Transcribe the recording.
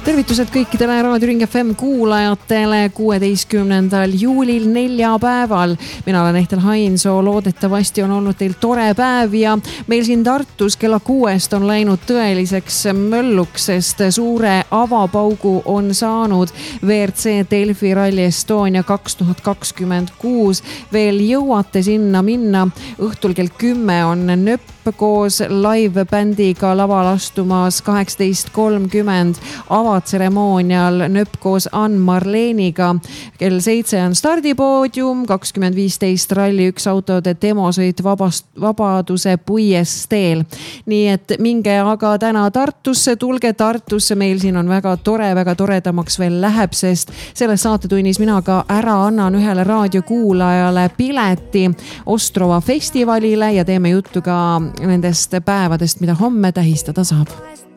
Tervitused kõikidele Raadio Ring FM kuulajatele 16. juulil neljapäeval. Mina olen Ehtel Hainsoo, loodetavasti on olnud teil tore päev ja meil siin Tartus kella 6 on läinud tõeliseks mölluks, sest suure avapaugu on saanud WRC Delfi Rally Estonia 2026. Veel jõuate sinna minna. Õhtul kell 10 on Nöpp koos live-bändiga laval astumas 18.30 avatseremoonial Nöpp koos Ann Marleeniga. Kell 7 on stardipoodium, 2015 Rally 1 autode demosõit Vabaduse puiesteel. Nii et minge aga täna Tartusse, tulge Tartusse, meil siin on väga toredamaks veel läheb, sest selles saatetunnis mina ka ära annan ühele raadiokuulajale pileti Ostrova festivalile ja teeme juttu ka nendest päevadest, mida homme tähistada saab.